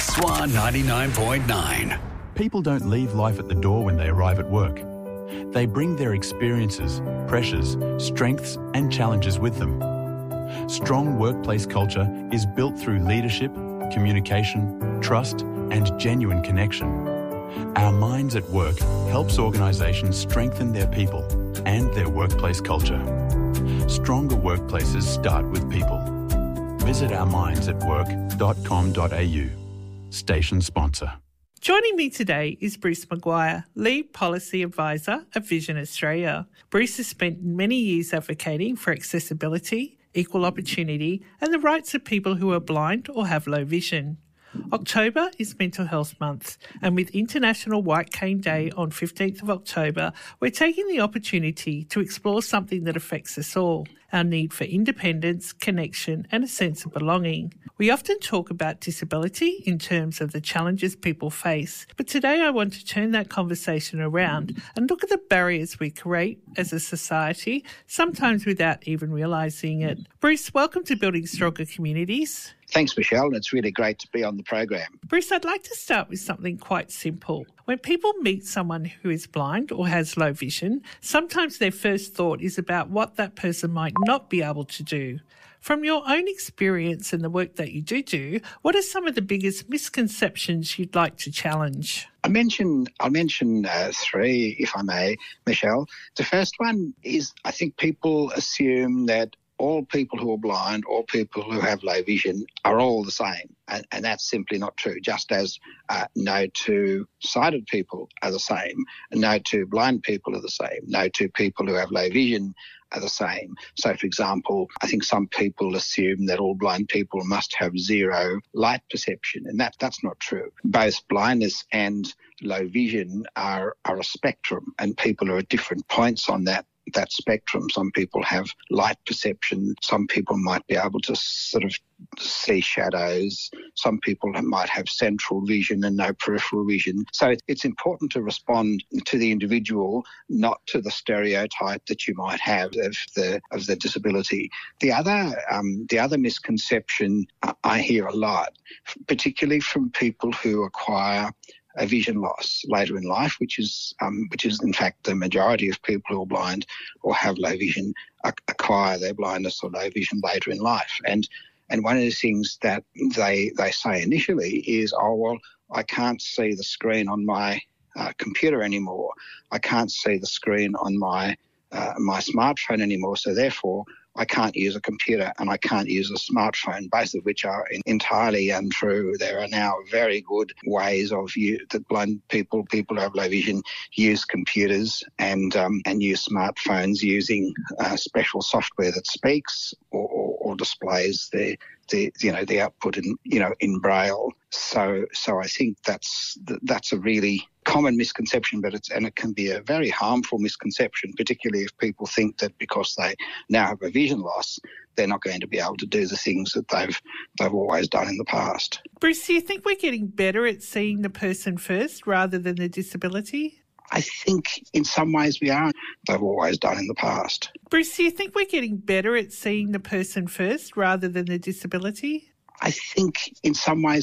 Swan 99.9. People don't leave life at the door when they arrive at work. They bring their experiences, pressures, strengths and challenges with them. Strong workplace culture is built through leadership, communication, trust and genuine connection. Our Minds at Work helps organisations strengthen their people and their workplace culture. Stronger workplaces start with people. Visit ourmindsatwork.com.au. Station sponsor. Joining me today is Bruce Maguire, Lead Policy Advisor at Vision Australia. Bruce has spent many years advocating for accessibility, equal opportunity and the rights of people who are blind or have low vision. October is Mental Health Month, and with International White Cane Day on 15th of October, we're taking the opportunity to explore something that affects us all, our need for independence, connection and a sense of belonging. We often talk about disability in terms of the challenges people face, but today I want to turn that conversation around and look at the barriers we create as a society, sometimes without even realising it. Bruce, welcome to Building Stronger Communities. Thanks, Michelle. It's really great to be on the program. Bruce, I'd like to start with something quite simple. When people meet someone who is blind or has low vision, sometimes their first thought is about what that person might not be able to do. From your own experience and the work that you do, what are some of the biggest misconceptions you'd like to challenge? I'll mention three, if I may, Michelle. The first one is I think people assume that all people who are blind, all people who have low vision are all the same. And that's simply not true. Just as no two sighted people are the same, and no two blind people are the same, no two people who have low vision are the same. So, for example, I think some people assume that all blind people must have zero light perception, and that's not true. Both blindness and low vision are a spectrum, and people are at different points on that spectrum. Some people have light perception. Some people might be able to sort of see shadows. Some people might have central vision and no peripheral vision. So it's important to respond to the individual, not to the stereotype that you might have of the disability. The other misconception I hear a lot, particularly from people who acquire a vision loss later in life, which is in fact the majority of people who are blind or have low vision acquire their blindness or low vision later in life. And one of the things that they say initially is, oh, well, I can't see the screen on my computer anymore. I can't see the screen on my smartphone anymore, so therefore I can't use a computer and I can't use a smartphone, both of which are entirely untrue. There are now very good ways that blind people who have low vision use computers and use smartphones using special software that speaks or displays the output in Braille. So I think that's a really common misconception, but it can be a very harmful misconception, particularly if people think that because they now have a vision loss, they're not going to be able to do the things that they've always done in the past. Bruce, do you think we're getting better at seeing the person first rather than the disability? I think in some ways we are. They've always done in the past. Bruce, do you think we're getting better at seeing the person first rather than the disability? I think in some ways